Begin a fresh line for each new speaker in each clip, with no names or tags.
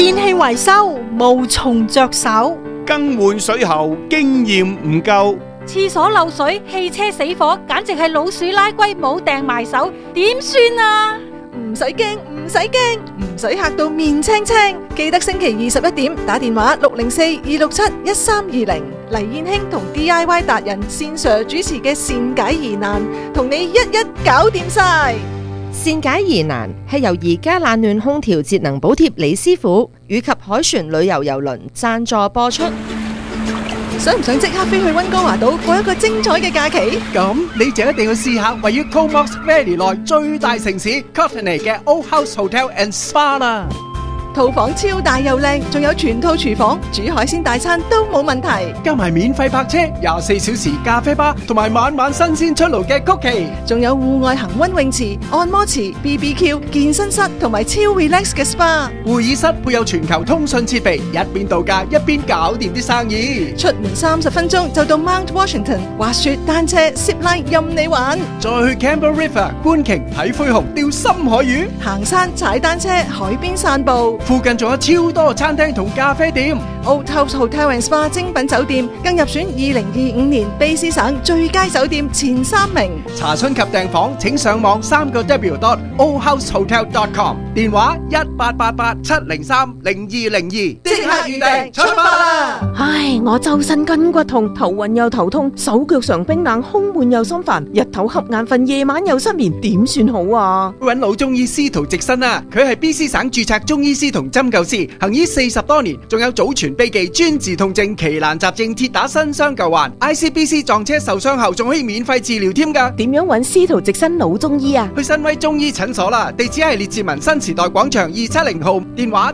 電器維修無從着手，
更換水喉經驗唔夠，
廁所漏水、汽車死火，簡直係老鼠拉龜冇掟埋手，點算啊？
唔使驚，唔使驚，唔使嚇到面青青。記得星期21點打電話604-267-1320，黎燕卿同 DIY 達人線上主持嘅善解疑難，同你一一搞掂晒。
善解疑難係由而家冷暖空調節能補貼李師傅以及凱旋旅遊郵輪贊助播出。
想唔想即刻飛去溫哥華島過一個精彩嘅假期？
咁你就一定要試下位於 Comox Valley 內最大城市 Courtenay 嘅 Old House Hotel and Spa 啦。
套房超大又靚，仲有全套廚房，煮海鮮大餐都冇問題。
加埋免費泊車、24小時咖啡吧，同埋晚晚新鮮出爐嘅曲奇，
仲有戶外恒溫泳池、按摩池、BBQ、健身室同埋超 relax 嘅 SPA。
會議室配有全球通訊設備，一邊度假一邊搞掂啲生意。
出門30分鐘就到 Mount Washington，滑雪、單車、zipline 任你玩。
再去 Campbell River 觀鯨、睇灰熊、釣深海魚，
行山、踩單車、海邊散步。
附近仲有超多餐廳同咖啡店。
Old House Hotel and Spa 精品酒店更入選2025年卑詩省最佳酒店前3名。
查詢及訂房請上網3w.oldhousehotel.com， 電話1888-703-0202，即刻預訂，出發啦！
唉，我周身筋骨痛，頭暈又頭痛，手腳常冰冷，胸悶又心煩，日頭瞌眼瞓，夜晚又失眠，點算好啊？
揾老中醫司徒直新啊，佢係 BC 省註冊中醫師同針灸師，行醫40多年，仲有祖傳秘技專治痛症、奇難雜症、鐵打新傷舊患。ICBC 撞車受傷後仲可以免費治療添㗎。
點樣揾司徒直新老中醫啊？
去新威中醫診所啦，地址係列治文新時代廣場270號，電話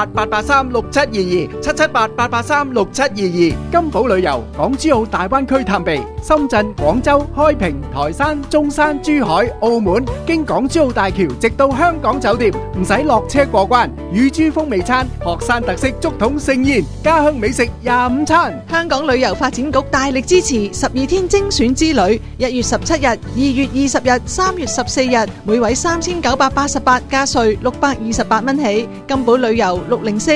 778-883-6722，778-883-6722。金寶旅遊港珠澳大灣區探秘，深圳、廣州、開平、台山、中山、珠海、澳門，經港珠澳大橋直到香港酒店，唔使落車過關。乳豬風味餐、學生特色竹筒盛宴、家鄉美食25餐。
香港旅遊發展局大力支持12天精選之旅，1月17日、2月20日、3月14日，每位3988加稅628蚊起。金寶旅遊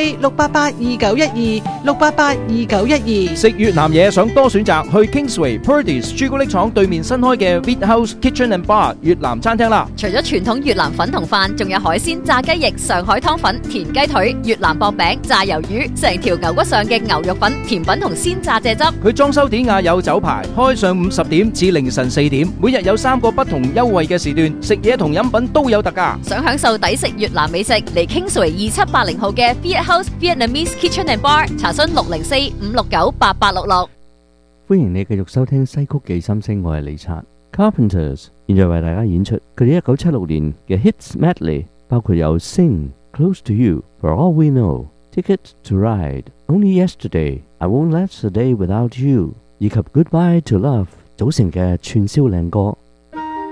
604-688-2912，688-2912。
食越南嘢想多選擇，去 Kingsway Purdey's 朱古力廠對面新開嘅 Wheat House Kitchen and Bar 越南餐廳啦。
除咗傳統越南粉同飯，仲有海鮮、炸雞翼、上海湯粉、田雞腿、越南薄餅、炸魷魚，成條牛骨上嘅牛肉粉、甜品同鮮榨蔗汁。
佢裝修典雅有酒牌，開上午10點至凌晨4點，每日有3個不同優惠嘅時段，食嘢同飲品都有特價。
想享受抵食越南美食，嚟 Kingsway 2780號嘅 Wheat House Vietnamese Kitchen and Bar， 查詢604-569-8866。
歡迎你繼續收聽西曲記心聲，我係李察。Carpenters 現在為大家演出佢哋1976年嘅 Hits Medley， 包括有 Sing、Close to You、For All We Know、Ticket to Ride、Only Yesterday、I Won't Last a Day Without You 以及 Goodbye to Love 組成嘅串燒靚歌。